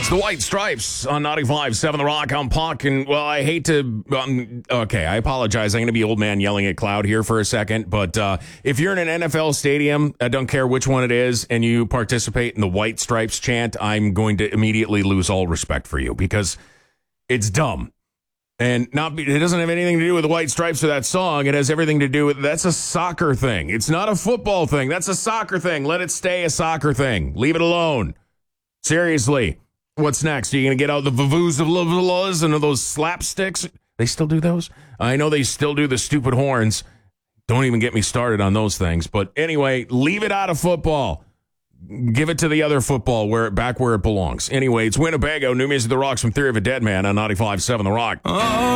The White Stripes on 95.7 The Rock. I'm Puck, and, well, I hate to... okay, I apologize. I'm going to be old man yelling at cloud here for a second, but if you're in an NFL stadium, I don't care which one it is, and you participate in the White Stripes chant, I'm going to immediately lose all respect for you, because it's dumb. And it doesn't have anything to do with the White Stripes or that song. It has everything to do with... That's a soccer thing. It's not a football thing. That's a soccer thing. Let it stay a soccer thing. Leave it alone. Seriously. What's next? Are you going to get out the vuvuzelas and those slapsticks? They still do those? I know they still do the stupid horns. Don't even get me started on those things. But anyway, leave it out of football. Give it to the other football back where it belongs. Anyway, it's Winnebago. New Music The Rocks from Theory of a Dead Man on 95.7 The Rock. Oh.